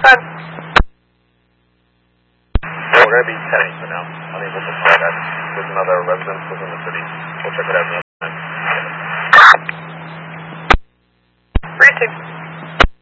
We're going to be heading for now. Unable to fly that. There's another residence within the city. We'll check it out another time. Greeting.